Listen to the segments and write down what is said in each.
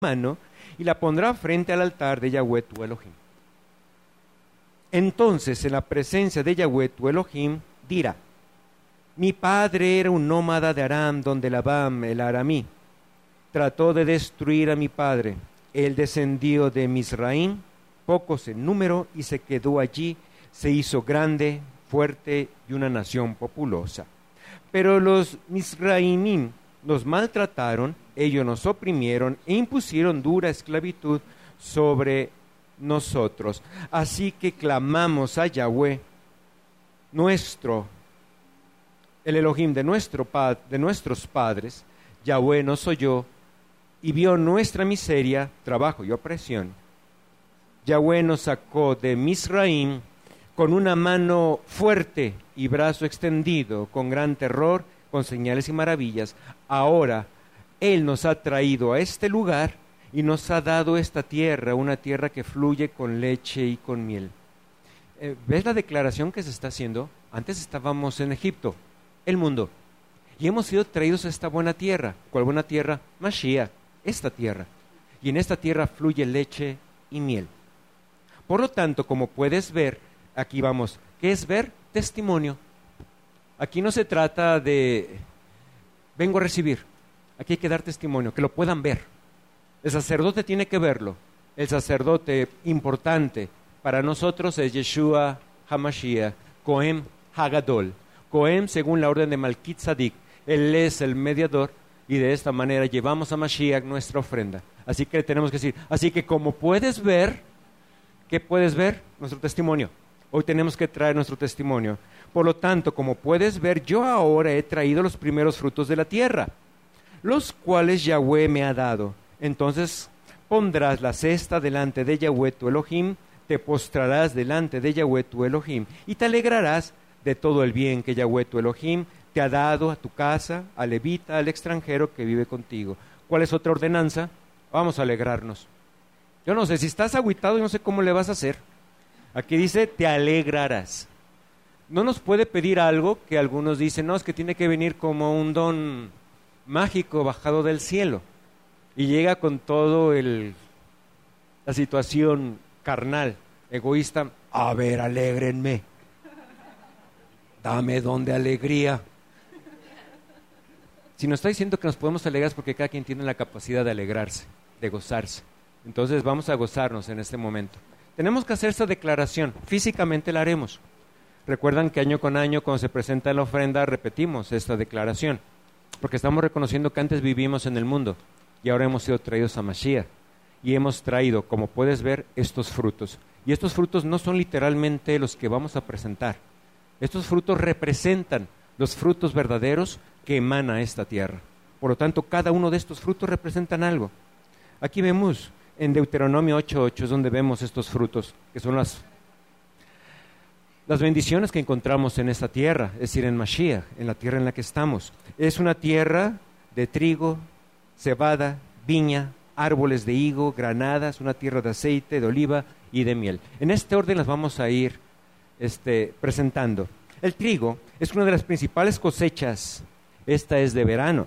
mano y la pondrá frente al altar de Yahweh tu Elohim. Entonces, en la presencia de Yahweh tu Elohim, dirá: mi padre era un nómada de Aram, donde Labán, el aramí, trató de destruir a mi padre. Él descendió de Mizraim, pocos en número, y se quedó allí. Se hizo grande, fuerte y una nación populosa. Pero los Mizraimim nos maltrataron, ellos nos oprimieron e impusieron dura esclavitud sobre nosotros. Así que clamamos a Yahweh, el Elohim de nuestros padres. Yahweh nos oyó y vio nuestra miseria, trabajo y opresión. Yahweh nos sacó de Mizraim con una mano fuerte y brazo extendido, con gran terror, con señales y maravillas. Ahora Él nos ha traído a este lugar y nos ha dado esta tierra, una tierra que fluye con leche y con miel. ¿Ves la declaración que se está haciendo? Antes estábamos en Egipto, el mundo, y hemos sido traídos a esta buena tierra. ¿Cuál buena tierra? Mashiach, esta tierra. Y en esta tierra fluye leche y miel. Por lo tanto, como puedes ver, aquí vamos, ¿qué es ver? Testimonio. Aquí no se trata de vengo a recibir, aquí hay que dar testimonio, que lo puedan ver. El sacerdote tiene que verlo. El sacerdote importante para nosotros es Yeshua HaMashiach, Cohen Hagadol. Cohen según la orden de Malkitzadik. Él es el mediador y de esta manera llevamos a Mashiach nuestra ofrenda. Así que tenemos que decir, así que como puedes ver, ¿qué puedes ver? Nuestro testimonio. Hoy tenemos que traer nuestro testimonio. Por lo tanto, como puedes ver, yo ahora he traído los primeros frutos de la tierra, los cuales Yahweh me ha dado. Entonces pondrás la cesta delante de Yahweh tu Elohim, te postrarás delante de Yahweh tu Elohim, y te alegrarás de todo el bien que Yahweh tu Elohim te ha dado a tu casa, al levita, al extranjero que vive contigo. ¿Cuál es otra ordenanza? Vamos a alegrarnos. Yo no sé, si estás agüitado, yo no sé cómo le vas a hacer. Aquí dice, te alegrarás. No nos puede pedir algo que algunos dicen, no, es que tiene que venir como un don mágico bajado del cielo. Y llega con todo la situación carnal, egoísta. A ver, alégrenme. Dame don de alegría. Si nos está diciendo que nos podemos alegrar es porque cada quien tiene la capacidad de alegrarse, de gozarse. Entonces vamos a gozarnos en este momento. Tenemos que hacer esta declaración, físicamente la haremos. Recuerdan que año con año cuando se presenta la ofrenda repetimos esta declaración, porque estamos reconociendo que antes vivimos en el mundo y ahora hemos sido traídos a Mashiach y hemos traído, como puedes ver, estos frutos. Y estos frutos no son literalmente los que vamos a presentar. Estos frutos representan los frutos verdaderos que emana esta tierra. Por lo tanto, cada uno de estos frutos representan algo. Aquí vemos en Deuteronomio 8:8 es donde vemos estos frutos, que son las bendiciones que encontramos en esta tierra, es decir, en Mashiach, en la tierra en la que estamos. Es una tierra de trigo, cebada, viña, árboles de higo, granadas, una tierra de aceite, de oliva y de miel. En este orden las vamos a ir presentando. El trigo es una de las principales cosechas. Esta es de verano.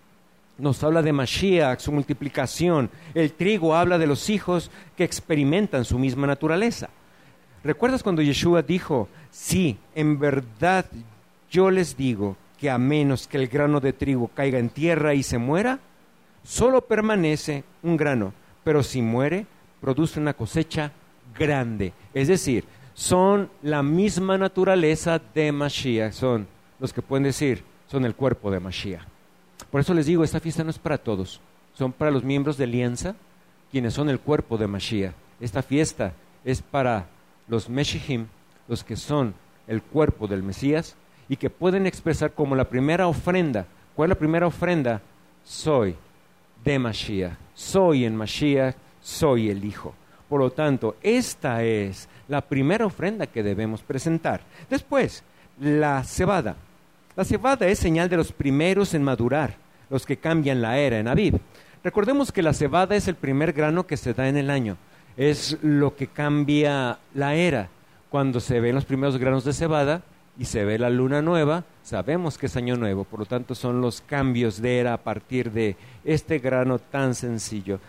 Nos habla de Mashiach, su multiplicación. El trigo habla de los hijos que experimentan su misma naturaleza. ¿Recuerdas cuando Yeshua dijo, sí, en verdad yo les digo que a menos que el grano de trigo caiga en tierra y se muera, solo permanece un grano, pero si muere, produce una cosecha grande? Es decir, son la misma naturaleza de Mashiach, son los que pueden decir, son el cuerpo de Mashiach. Por eso les digo, esta fiesta no es para todos, son para los miembros de Alianza, quienes son el cuerpo de Mashiach. Esta fiesta es para los Meshihim, los que son el cuerpo del Mesías, y que pueden expresar como la primera ofrenda. ¿Cuál es la primera ofrenda? Soy de Mashiach, soy en Mashiach, soy el Hijo. Por lo tanto, esta es la primera ofrenda que debemos presentar. Después, la cebada. La cebada es señal de los primeros en madurar, los que cambian la era en Aviv. Recordemos que la cebada es el primer grano que se da en el año. Es lo que cambia la era. Cuando se ven los primeros granos de cebada y se ve la luna nueva, sabemos que es año nuevo. Por lo tanto, son los cambios de era a partir de este grano tan sencillo.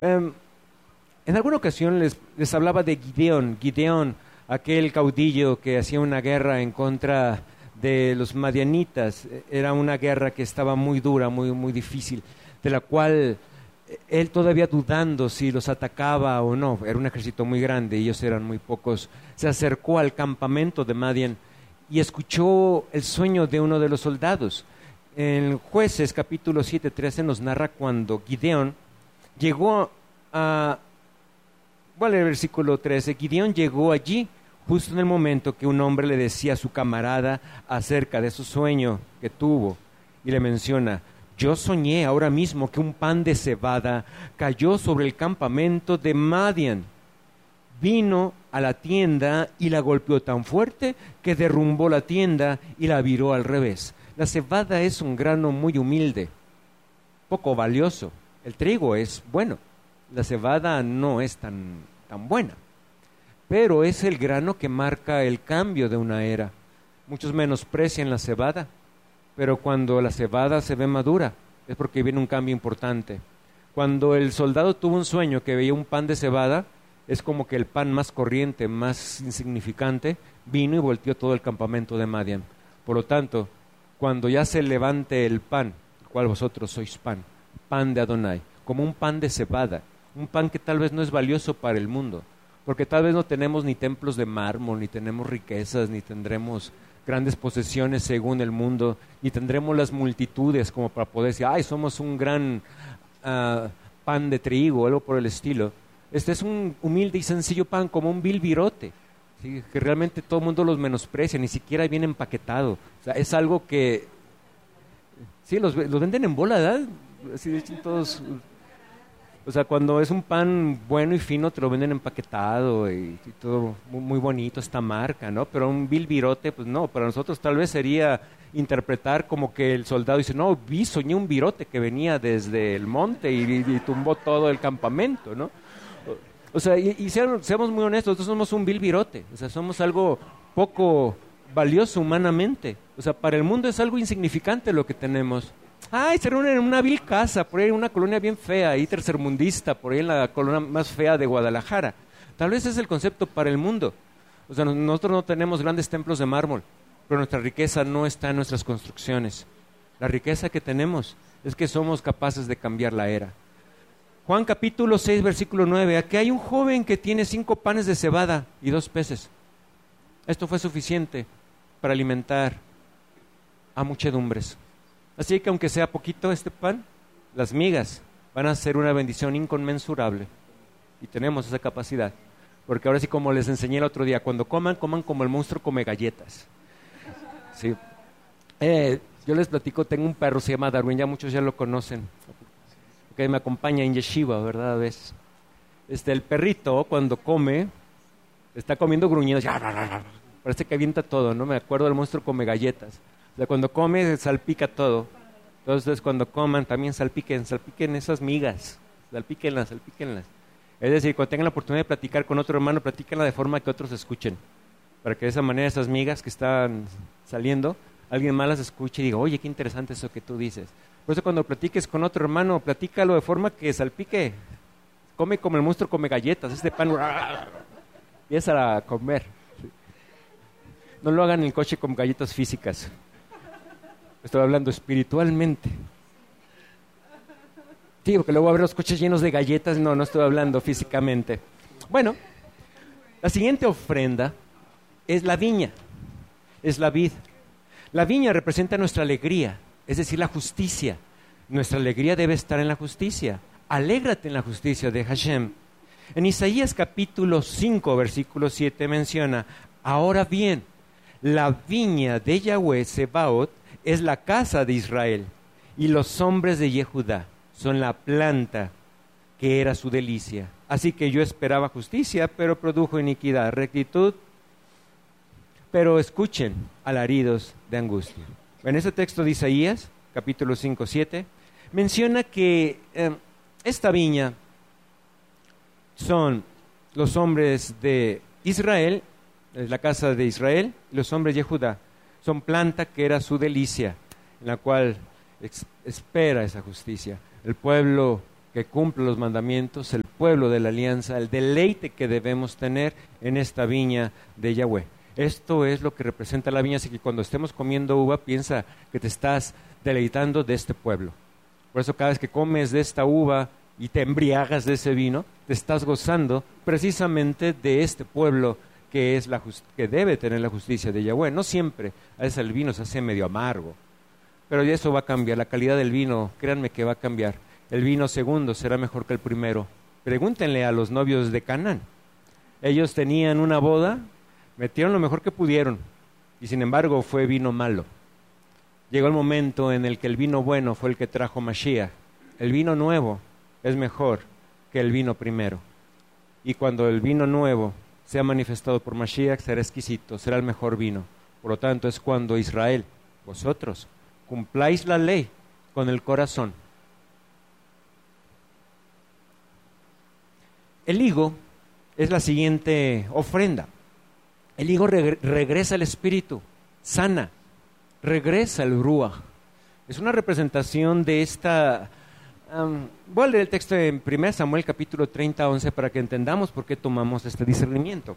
En alguna ocasión les hablaba de Gideón, aquel caudillo que hacía una guerra en contra de los madianitas. Era una guerra que estaba muy dura, muy difícil, de la cual él todavía dudando si los atacaba o no. Era un ejército muy grande, ellos eran muy pocos. Se acercó al campamento de Madián y escuchó el sueño de uno de los soldados. En Jueces capítulo 7:13 nos narra cuando Gideón llegó a... ¿Cuál era el versículo 13? Gideón llegó allí justo en el momento que un hombre le decía a su camarada acerca de su sueño que tuvo, y le menciona: yo soñé ahora mismo que un pan de cebada cayó sobre el campamento de Madián. Vino a la tienda y la golpeó tan fuerte que derrumbó la tienda y la viró al revés. La cebada es un grano muy humilde, poco valioso. El trigo es bueno, la cebada no es tan buena, pero es el grano que marca el cambio de una era. Muchos menosprecian la cebada, pero cuando la cebada se ve madura es porque viene un cambio importante. Cuando el soldado tuvo un sueño que veía un pan de cebada, es como que el pan más corriente, más insignificante, vino y volteó todo el campamento de Madián. Por lo tanto, cuando ya se levante el pan, el cual vosotros sois pan de Adonai, como un pan de cebada, un pan que tal vez no es valioso para el mundo, porque tal vez no tenemos ni templos de mármol, ni tenemos riquezas, ni tendremos grandes posesiones según el mundo, ni tendremos las multitudes como para poder decir, ay, somos un gran pan de trigo o algo por el estilo. Este es un humilde y sencillo pan, como un vil virote, ¿sí? Que realmente todo el mundo los menosprecia, ni siquiera viene empaquetado. O sea, es algo que, sí, los venden en bola, ¿verdad? Así de hecho todos... O sea, cuando es un pan bueno y fino, te lo venden empaquetado y todo muy bonito, esta marca, ¿no? Pero un vil virote, pues no, para nosotros tal vez sería interpretar como que el soldado dice, no, soñé un virote que venía desde el monte y tumbó todo el campamento, ¿no? O sea, seamos muy honestos, nosotros somos un vil virote, o sea, somos algo poco valioso humanamente. O sea, para el mundo es algo insignificante lo que tenemos. Ay, se reúnen en una vil casa, por ahí en una colonia bien fea, ahí tercermundista, por ahí en la colonia más fea de Guadalajara. Tal vez ese es el concepto para el mundo. O sea, nosotros no tenemos grandes templos de mármol, pero nuestra riqueza no está en nuestras construcciones. La riqueza que tenemos es que somos capaces de cambiar la era. Juan capítulo 6, versículo 9. Aquí hay un joven que tiene 5 panes de cebada y 2 peces. Esto fue suficiente para alimentar a muchedumbres. Así que aunque sea poquito este pan, las migas van a ser una bendición inconmensurable. Y tenemos esa capacidad. Porque ahora sí, como les enseñé el otro día, cuando coman como el monstruo come galletas. Sí. Yo les platico, tengo un perro, se llama Darwin, ya muchos ya lo conocen. Que me acompaña en yeshiva, ¿verdad? A veces. El perrito, cuando come, está comiendo gruñidos. Parece que avienta todo, ¿no? Me acuerdo del monstruo come galletas. O sea, cuando come, salpica todo. Entonces, cuando coman, también salpiquen esas migas. Salpíquenlas. Es decir, cuando tengan la oportunidad de platicar con otro hermano, platíquenla de forma que otros escuchen. Para que de esa manera esas migas que están saliendo, alguien más las escuche y diga, oye, qué interesante eso que tú dices. Por eso cuando platiques con otro hermano, platícalo de forma que salpique. Come como el monstruo come galletas. Este pan, empieza a comer. No lo hagan en el coche con galletas físicas. Estoy hablando espiritualmente. Sí, porque luego va a haber los coches llenos de galletas. No estoy hablando físicamente. Bueno, la siguiente ofrenda es la viña, es la vid. La viña representa nuestra alegría, es decir, la justicia. Nuestra alegría debe estar en la justicia. Alégrate en la justicia de Hashem. En Isaías capítulo 5, versículo 7 menciona, ahora bien, la viña de Yahweh Sebaot es la casa de Israel, y los hombres de Yehudá son la planta que era su delicia. Así que yo esperaba justicia, pero produjo iniquidad, rectitud, pero escuchen alaridos de angustia. En ese texto de Isaías, capítulo 5, 7, menciona que esta viña son los hombres de Israel, es la casa de Israel, y los hombres de Judá. Son planta que era su delicia, en la cual espera esa justicia. El pueblo que cumple los mandamientos, el pueblo de la alianza, el deleite que debemos tener en esta viña de Yahweh. Esto es lo que representa la viña, así que cuando estemos comiendo uva, piensa que te estás deleitando de este pueblo. Por eso cada vez que comes de esta uva y te embriagas de ese vino, te estás gozando precisamente de este pueblo que es que debe tener la justicia de Yahweh. No siempre, a veces el vino se hace medio amargo, pero ya eso va a cambiar, la calidad del vino, créanme que va a cambiar. El vino segundo será mejor que el primero. Pregúntenle a los novios de Canaán. Ellos tenían una boda, metieron lo mejor que pudieron, y sin embargo fue vino malo. Llegó el momento en el que el vino bueno fue el que trajo Mashiach. El vino nuevo es mejor que el vino primero. Y cuando el vino nuevo sea manifestado por Mashiach, será exquisito, será el mejor vino. Por lo tanto, es cuando Israel, vosotros, cumpláis la ley con el corazón. El higo es la siguiente ofrenda. El higo regresa al espíritu, sana, regresa el ruach. Es una representación de esta... voy a leer el texto en 1 Samuel capítulo 30, 11 para que entendamos por qué tomamos este discernimiento.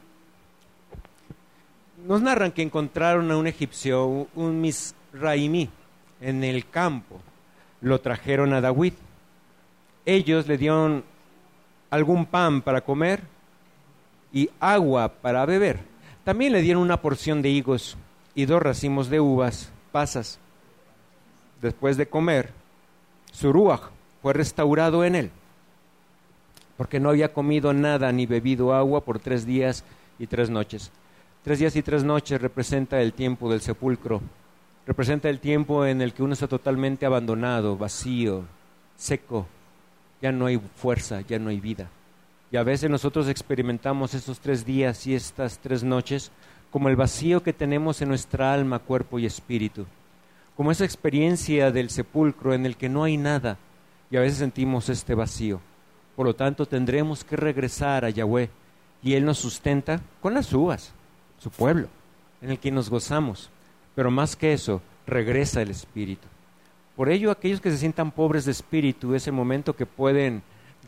Nos narran que encontraron a un egipcio, un misraimí, en el campo. Lo trajeron a David. Ellos le dieron algún pan para comer y agua para beber. También le dieron una porción de higos y 2 racimos de uvas pasas. Después de comer, su ruach fue restaurado en él, porque no había comido nada ni bebido agua por 3 días y 3 noches. 3 días y 3 noches representa el tiempo del sepulcro, representa el tiempo en el que uno está totalmente abandonado, vacío, seco, ya no hay fuerza, ya no hay vida. Y a veces nosotros experimentamos estos 3 días y estas 3 noches como el vacío que tenemos en nuestra alma, cuerpo y espíritu, como esa experiencia del sepulcro en el que no hay nada, y a veces sentimos este vacío. Por lo tanto, tendremos que regresar a Yahweh, y Él nos sustenta con las uvas, su pueblo, en el que nos gozamos. Pero más que eso, regresa el espíritu. Por ello, aquellos que se sientan pobres de espíritu, es el momento que pueden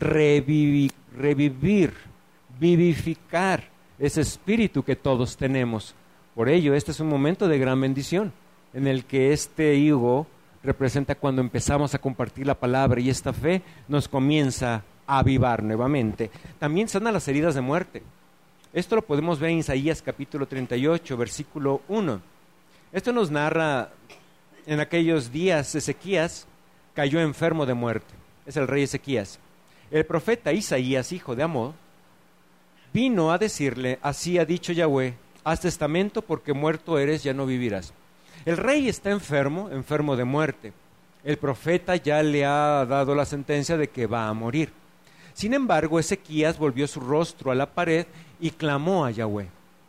revivir, vivificar ese espíritu que todos tenemos. Por ello, este es un momento de gran bendición, en el que este higo representa cuando empezamos a compartir la palabra y esta fe nos comienza a avivar nuevamente. También sana las heridas de muerte. Esto lo podemos ver en Isaías capítulo 38, versículo 1. Esto nos narra en aquellos días Ezequías cayó enfermo de muerte. Es el rey Ezequías. El profeta Isaías, hijo de Amós, vino a decirle: así ha dicho Yahweh, haz testamento porque muerto eres, ya no vivirás. El rey está enfermo, enfermo de muerte. El profeta ya le ha dado la sentencia de que va a morir. Sin embargo, Ezequías volvió su rostro a la pared y clamó a Yahweh.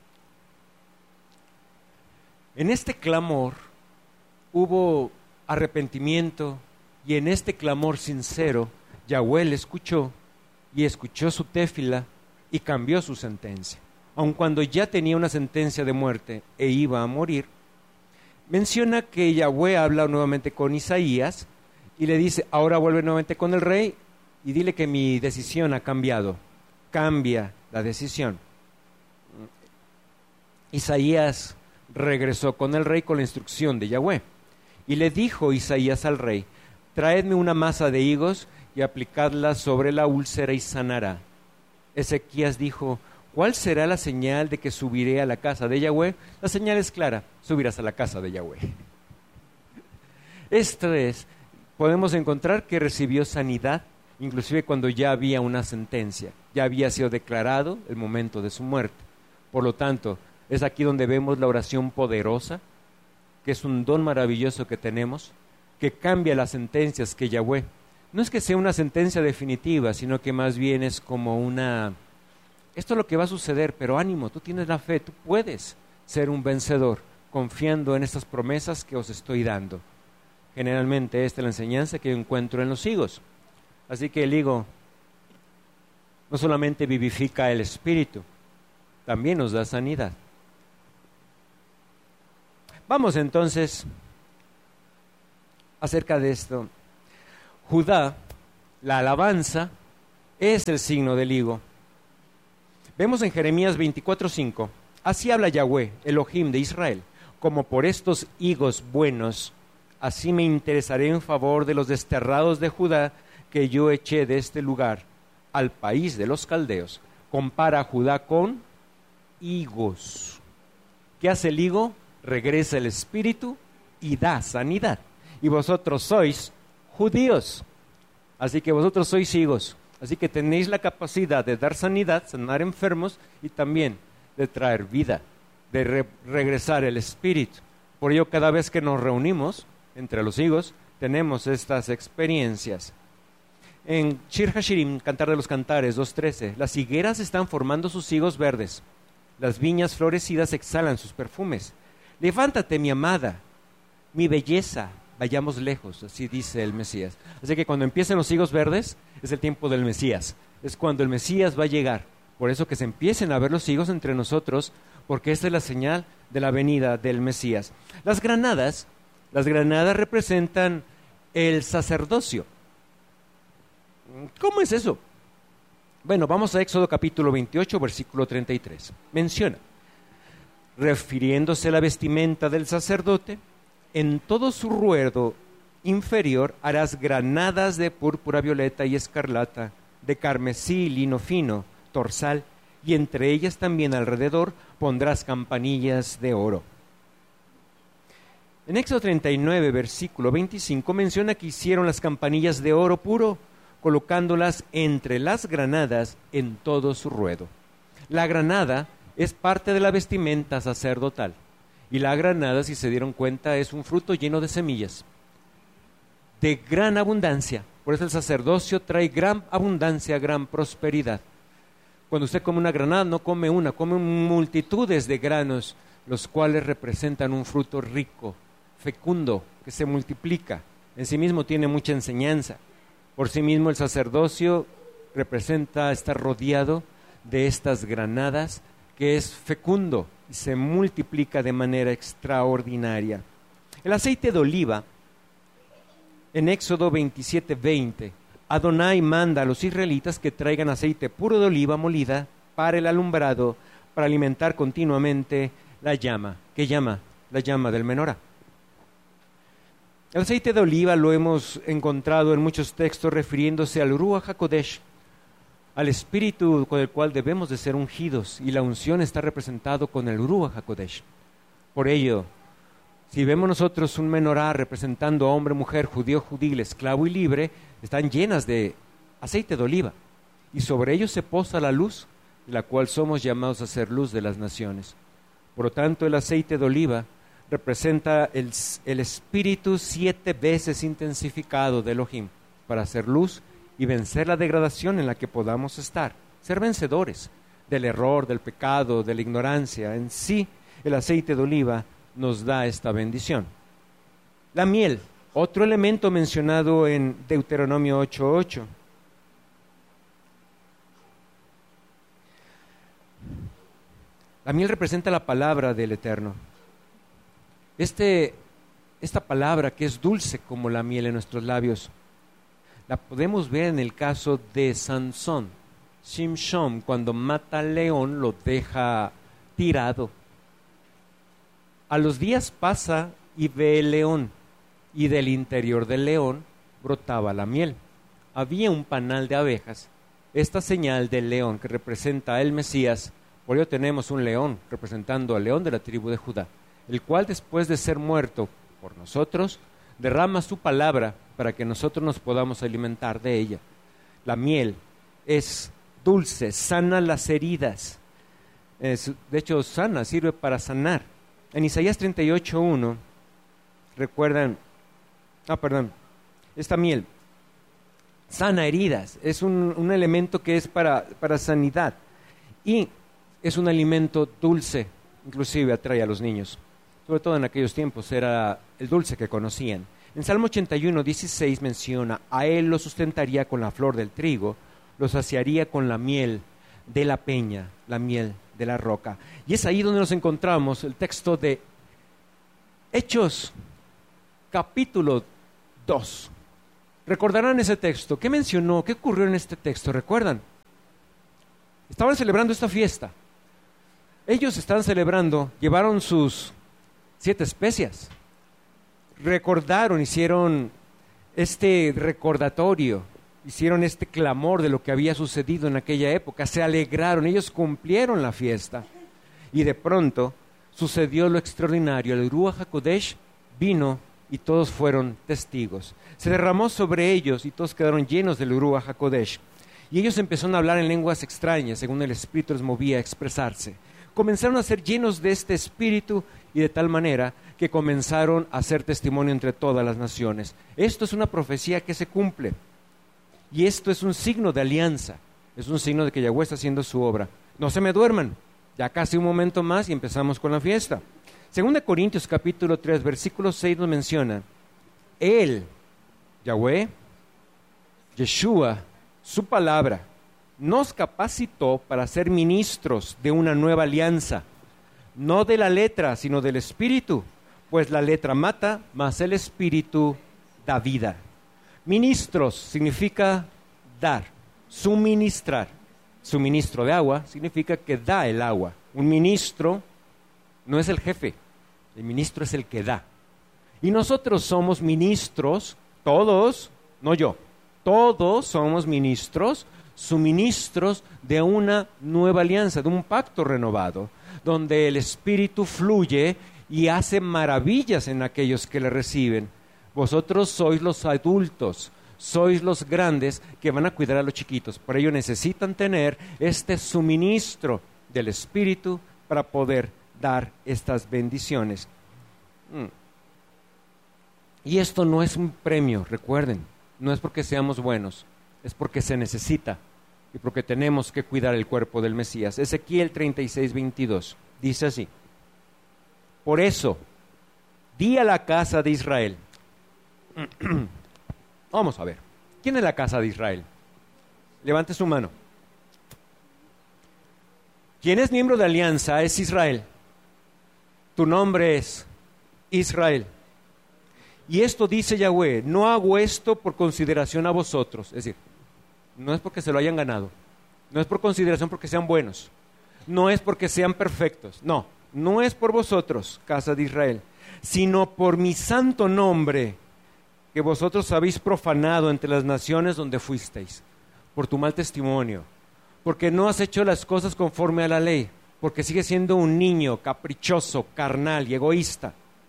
En este clamor hubo arrepentimiento, y en este clamor sincero, Yahweh le escuchó y escuchó su téfila y cambió su sentencia. Aun cuando ya tenía una sentencia de muerte e iba a morir, menciona que Yahweh habla nuevamente con Isaías y le dice: ahora vuelve nuevamente con el rey y dile que mi decisión ha cambiado. Cambia la decisión. Isaías regresó con el rey con la instrucción de Yahweh. Y le dijo Isaías al rey: traedme una masa de higos y aplicadla sobre la úlcera y sanará. Ezequías dijo: ¿cuál será la señal de que subiré a la casa de Yahweh? La señal es clara: subirás a la casa de Yahweh. Esto es, podemos encontrar que recibió sanidad, inclusive cuando ya había una sentencia, ya había sido declarado el momento de su muerte. Por lo tanto, es aquí donde vemos la oración poderosa, que es un don maravilloso que tenemos, que cambia las sentencias que Yahweh. No es que sea una sentencia definitiva, sino que más bien es como una... esto es lo que va a suceder, pero ánimo, tú tienes la fe, tú puedes ser un vencedor, confiando en estas promesas que os estoy dando. Generalmente esta es la enseñanza que yo encuentro en los higos. Así que el higo no solamente vivifica el espíritu, también nos da sanidad. Vamos entonces acerca de esto. Judá, La alabanza es el signo del higo. Vemos en Jeremías 24:5, así habla Yahweh, Elohim de Israel, como por estos higos buenos, así me interesaré en favor de los desterrados de Judá que yo eché de este lugar al país de los caldeos. Compara a Judá con higos. ¿Qué hace el higo? Regresa el espíritu y da sanidad. Y vosotros sois judíos, así que vosotros sois higos. Así que tenéis la capacidad de dar sanidad, sanar enfermos y también de traer vida, de regresar el espíritu. Por ello, cada vez que nos reunimos entre los higos, tenemos estas experiencias. En Shir Hashirim, Cantar de los Cantares 2:13, las higueras están formando sus higos verdes, las viñas florecidas exhalan sus perfumes. Levántate, mi amada, mi belleza, vayamos lejos, así dice el Mesías. Así que cuando empiecen los higos verdes, es el tiempo del Mesías, es cuando el Mesías va a llegar. Por eso que se empiecen a ver los higos entre nosotros, porque esta es la señal de la venida del Mesías. Las granadas representan el sacerdocio. ¿Cómo es eso? Bueno, vamos a Éxodo capítulo 28, versículo 33. Menciona, refiriéndose a la vestimenta del sacerdote, en todo su ruedo inferior harás granadas de púrpura, violeta y escarlata, de carmesí, lino fino, torsal, y entre ellas también alrededor pondrás campanillas de oro. En Éxodo 39, versículo 25, menciona que hicieron las campanillas de oro puro, colocándolas entre las granadas en todo su ruedo. La granada es parte de la vestimenta sacerdotal. Y la granada, si se dieron cuenta, es un fruto lleno de semillas, de gran abundancia. Por eso el sacerdocio trae gran abundancia, gran prosperidad. Cuando usted come una granada, no come una, come multitudes de granos, los cuales representan un fruto rico, fecundo, que se multiplica. En sí mismo tiene mucha enseñanza. Por sí mismo el sacerdocio representa estar rodeado de estas granadas, que es fecundo y se multiplica de manera extraordinaria. El aceite de oliva, en Éxodo 27:20, Adonai manda a los israelitas que traigan aceite puro de oliva molida para el alumbrado, para alimentar continuamente la llama. ¿Qué llama? La llama del menorá. El aceite de oliva lo hemos encontrado en muchos textos refiriéndose al Ruach HaKodesh, al espíritu con el cual debemos de ser ungidos, y la unción está representado con el Ruach HaKodesh. Por ello, si vemos nosotros un menorá representando a hombre, mujer, judío, judil, esclavo y libre, están llenas de aceite de oliva, y sobre ellos se posa la luz, de la cual somos llamados a ser luz de las naciones. Por lo tanto, el aceite de oliva representa el espíritu 7 veces intensificado de Elohim para hacer luz y vencer la degradación en la que podamos estar, ser vencedores del error, del pecado, de la ignorancia. En sí, el aceite de oliva nos da esta bendición. La miel, otro elemento mencionado en Deuteronomio 8:8. La miel representa la palabra del Eterno. Esta palabra que es dulce como la miel en nuestros labios, la podemos ver en el caso de Sansón. Shimshon, cuando mata al león, lo deja tirado. A los días pasa y ve el león, y del interior del león brotaba la miel. Había un panal de abejas, esta señal del león que representa al Mesías. Por ello tenemos un león representando al león de la tribu de Judá, el cual después de ser muerto por nosotros, derrama su palabra para que nosotros nos podamos alimentar de ella. La miel es dulce, sana las heridas. De hecho, sirve para sanar. En Isaías 38:1, recuerdan, esta miel sana heridas, es un elemento que es para sanidad, y es un alimento dulce, inclusive atrae a los niños. Sobre todo en aquellos tiempos era el dulce que conocían. En Salmo 81:16 menciona, a él lo sustentaría con la flor del trigo, lo saciaría con la miel de la peña, la miel de la roca. Y es ahí donde nos encontramos el texto de Hechos, capítulo 2. Recordarán ese texto. ¿Qué mencionó? ¿Qué ocurrió en este texto? ¿Recuerdan? Estaban celebrando esta fiesta. Ellos estaban celebrando, llevaron sus 7 especias. Recordaron, hicieron este recordatorio, hicieron este clamor de lo que había sucedido en aquella época. Se alegraron, ellos cumplieron la fiesta. Y de pronto sucedió lo extraordinario. El Ruach HaKodesh vino y todos fueron testigos. Se derramó sobre ellos y todos quedaron llenos del Ruach HaKodesh. Y ellos empezaron a hablar en lenguas extrañas, según el Espíritu les movía a expresarse. Comenzaron a ser llenos de este Espíritu y de tal manera que comenzaron a hacer testimonio entre todas las naciones. Esto es una profecía que se cumple. Y esto es un signo de alianza. Es un signo de que Yahweh está haciendo su obra. No se me duerman. Ya casi un momento más y empezamos con la fiesta. 2 Corintios capítulo 3, versículo 6 nos menciona: Él, Yahweh, Yeshua, su palabra, nos capacitó para ser ministros de una nueva alianza, no de la letra, sino del Espíritu, pues la letra mata, mas el Espíritu da vida. Ministros significa dar, suministrar. Suministro de agua significa que da el agua. Un ministro no es el jefe, el ministro es el que da. Y nosotros somos ministros, todos, no yo, todos somos ministros, suministros de una nueva alianza, de un pacto renovado, donde el Espíritu fluye y hace maravillas en aquellos que le reciben. Vosotros sois los adultos, sois los grandes que van a cuidar a los chiquitos. Por ello necesitan tener este suministro del Espíritu para poder dar estas bendiciones. Y esto no es un premio, recuerden, no es porque seamos buenos, es porque se necesita y porque tenemos que cuidar el cuerpo del Mesías. Ezequiel 36:22 dice así: Por eso, di a la casa de Israel. Vamos a ver, ¿quién es la casa de Israel? Levante su mano. Quien es miembro de alianza es Israel. Tu nombre es Israel. Y esto dice Yahweh: no hago esto por consideración a vosotros. Es decir, no es porque se lo hayan ganado, no es por consideración porque sean buenos, no es porque sean perfectos, no, no es por vosotros, casa de Israel, sino por mi santo nombre, que vosotros habéis profanado entre las naciones donde fuisteis, por tu mal testimonio, porque no has hecho las cosas conforme a la ley, porque sigues siendo un niño caprichoso, carnal y egoísta.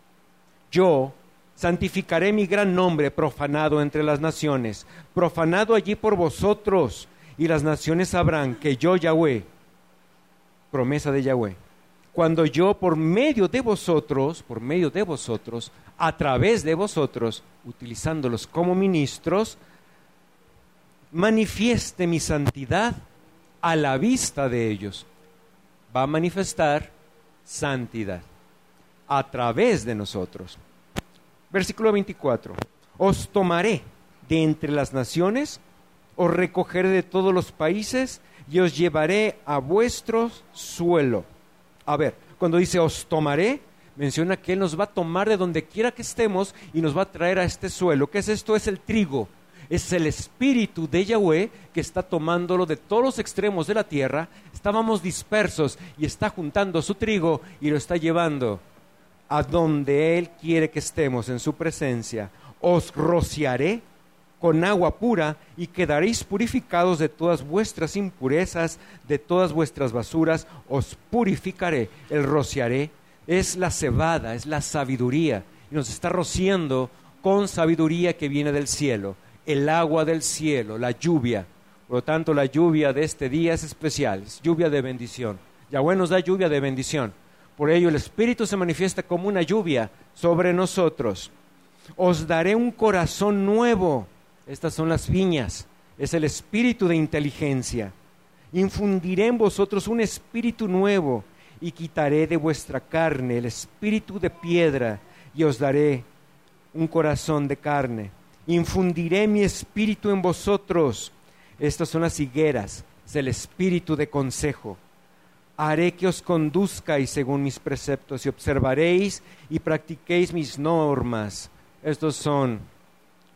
Yo santificaré mi gran nombre profanado entre las naciones, profanado allí por vosotros, y las naciones sabrán que yo, Yahweh, promesa de Yahweh, cuando yo por medio de vosotros, a través de vosotros, utilizándolos como ministros, manifieste mi santidad a la vista de ellos. Va a manifestar santidad a través de nosotros. Versículo 24. Os tomaré de entre las naciones, os recogeré de todos los países y os llevaré a vuestro suelo. A ver, cuando dice os tomaré, menciona que Él nos va a tomar de donde quiera que estemos y nos va a traer a este suelo. ¿Qué es esto? Es el trigo. Es el Espíritu de Yahweh que está tomándolo de todos los extremos de la tierra. Estábamos dispersos y está juntando su trigo y lo está llevando a donde Él quiere que estemos, en su presencia. Os rociaré con agua pura y quedaréis purificados de todas vuestras impurezas, de todas vuestras basuras, os purificaré. El rociaré es la cebada, es la sabiduría, y nos está rociando con sabiduría que viene del cielo, el agua del cielo, la lluvia. Por lo tanto, la lluvia de este día es especial, es lluvia de bendición. Yahweh nos da lluvia de bendición. Por ello el Espíritu se manifiesta como una lluvia sobre nosotros. Os daré un corazón nuevo. Estas son las viñas, es el espíritu de inteligencia. Infundiré en vosotros un espíritu nuevo y quitaré de vuestra carne el espíritu de piedra y os daré un corazón de carne. Infundiré mi espíritu en vosotros. Estas son las higueras, es el espíritu de consejo. Haré que os conduzcáis según mis preceptos y observaréis y practiquéis mis normas. Estos son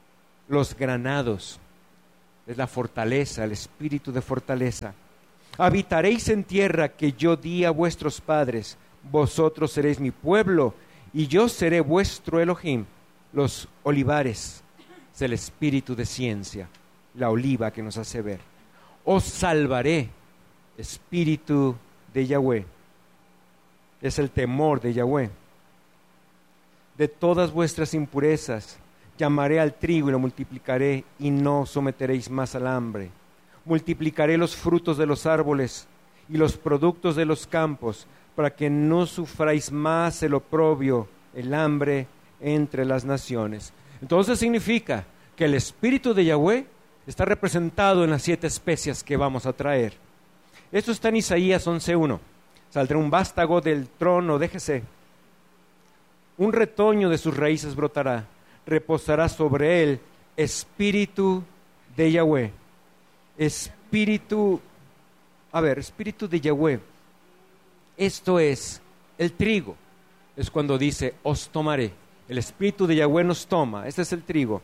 los granados. Es la fortaleza, el espíritu de fortaleza. Habitaréis en tierra que yo di a vuestros padres. Vosotros seréis mi pueblo y yo seré vuestro Elohim. Los olivares es el espíritu de ciencia, la oliva que nos hace ver. Os salvaré, espíritu de Yahweh. Es el temor de Yahweh. De todas vuestras impurezas llamaré al trigo y lo multiplicaré, y no someteréis más al hambre. Multiplicaré los frutos de los árboles y los productos de los campos, para que no sufráis más el oprobio, el hambre entre las naciones. Entonces significa que el espíritu de Yahweh está representado en las 7 especias que vamos a traer. Esto está en Isaías 11:1. Saldrá un vástago del trono de Jesé. Un retoño de sus raíces brotará. Reposará sobre él espíritu de Yahweh. Espíritu de Yahweh. Esto es el trigo. Es cuando dice, os tomaré. El espíritu de Yahweh nos toma. Este es el trigo.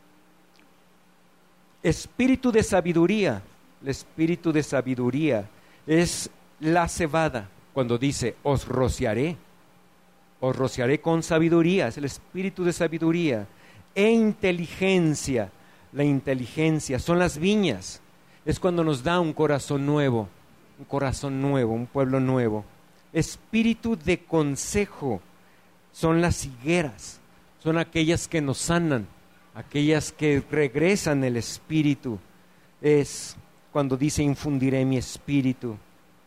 Espíritu de sabiduría. El espíritu de sabiduría es la cebada. Cuando dice, os rociaré. Os rociaré con sabiduría. Es el espíritu de sabiduría. E inteligencia. La inteligencia son las viñas. Es cuando nos da un corazón nuevo, un pueblo nuevo. Espíritu de consejo son las higueras, son aquellas que nos sanan, aquellas que regresan el espíritu. Es cuando dice infundiré mi espíritu.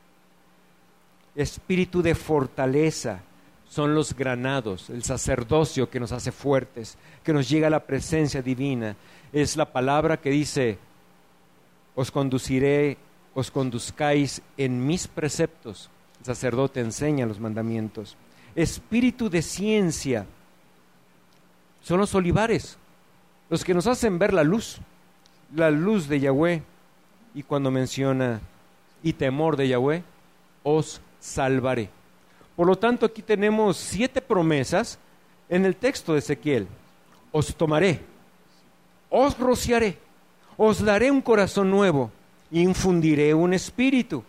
Espíritu de fortaleza son los granados, el sacerdocio que nos hace fuertes, que nos llega a la presencia divina. Es la palabra que dice, os conduzcáis en mis preceptos. El sacerdote enseña los mandamientos. Espíritu de ciencia son los olivares, los que nos hacen ver la luz de Yahweh. Y cuando menciona, y temor de Yahweh, os salvaré. Por lo tanto, aquí tenemos 7 promesas en el texto de Ezequiel. Os tomaré, os rociaré, os daré un corazón nuevo, infundiré un espíritu,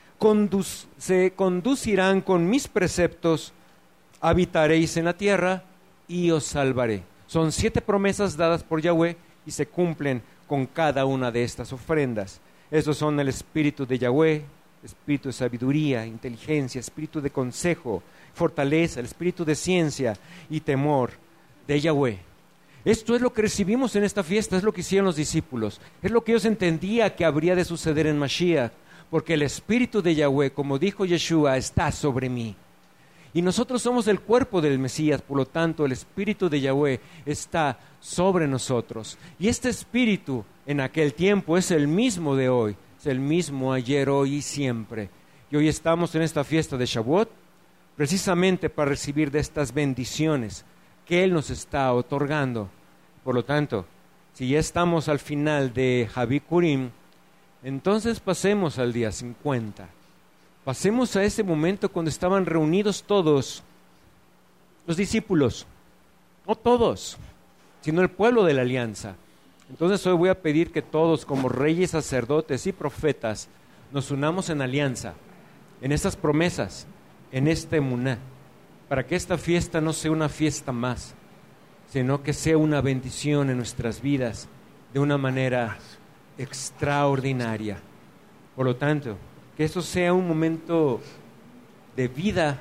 se conducirán con mis preceptos, habitaréis en la tierra y os salvaré. Son 7 promesas dadas por Yahweh y se cumplen con cada una de estas ofrendas. Estos son el espíritu de Yahweh, espíritu de sabiduría, inteligencia, espíritu de consejo, fortaleza, el espíritu de ciencia y temor de Yahweh. Esto es lo que recibimos en esta fiesta, es lo que hicieron los discípulos, es lo que ellos entendían que habría de suceder en Mashiach, porque el espíritu de Yahweh, como dijo Yeshua, está sobre mí. Y nosotros somos el cuerpo del Mesías, por lo tanto el espíritu de Yahweh está sobre nosotros. Y este espíritu en aquel tiempo es el mismo de hoy, es el mismo ayer, hoy y siempre. Y hoy estamos en esta fiesta de Shavuot precisamente para recibir de estas bendiciones que Él nos está otorgando. Por lo tanto, si ya estamos al final de Habikurim, entonces pasemos al día 50. Pasemos a ese momento cuando estaban reunidos todos los discípulos, no todos, sino el pueblo de la alianza. Entonces hoy voy a pedir que todos, como reyes, sacerdotes y profetas, nos unamos en alianza, en estas promesas, en este emuná, para que esta fiesta no sea una fiesta más, sino que sea una bendición en nuestras vidas de una manera extraordinaria. Por lo tanto, que esto sea un momento de vida,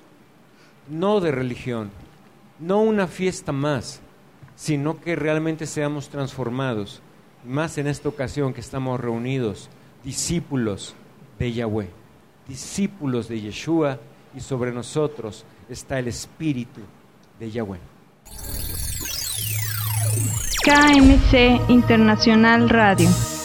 no de religión, no una fiesta más, sino que realmente seamos transformados, más en esta ocasión que estamos reunidos, discípulos de Yahweh, discípulos de Yeshua, y sobre nosotros está el Espíritu de Yahweh. KMC Internacional Radio.